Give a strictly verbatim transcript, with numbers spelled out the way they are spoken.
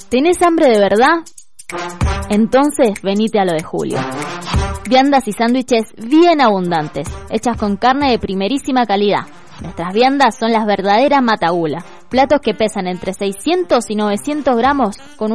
¿Tenés hambre de verdad? Entonces venite a lo de Julio. Viandas y sándwiches bien abundantes, hechas con carne de primerísima calidad. Nuestras viandas son las verdaderas matagula, platos que pesan entre seiscientos y novecientos gramos con